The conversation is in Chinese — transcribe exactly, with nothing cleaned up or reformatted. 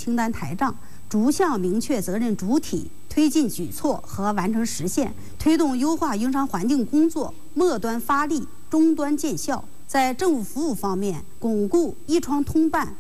清单台账，逐项明确责任主体，推进举措和完成实现，推动优化营商环境工作末端发力，终端见效。在政务服务方面，巩固一窗通办、